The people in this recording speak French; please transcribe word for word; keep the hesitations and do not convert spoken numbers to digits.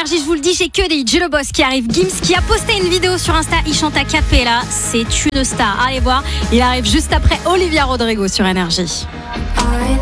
Énergie, je vous le dis, j'ai que des hits. J'ai le boss qui arrive, Gims qui a posté une vidéo sur Insta, il chante à cappella, c'est une star. Allez voir, il arrive juste après Olivia Rodrigo sur Énergie. I